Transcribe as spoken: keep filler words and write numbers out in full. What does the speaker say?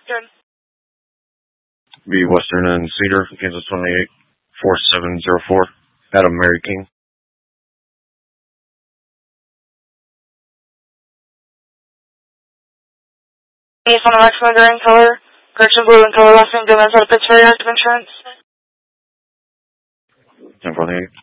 Good. Be Western and Cedar, Kansas twenty-eight four seven zero four. Adam Mary King. Nissan Maxima green color, correction blue in color, last name Gomez out of Pittsburgh, active insurance. ten forty-eight.